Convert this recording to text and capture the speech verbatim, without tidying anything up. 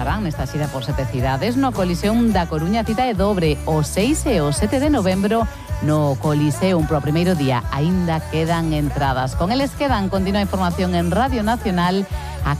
farán nesta xira por sete cidades. No Coliseum da Coruña cita é dobre o seis e o sete de novembro no Coliseum pro primeiro día. Aínda quedan entradas. Con eles quedan, continúa a información en Radio Nacional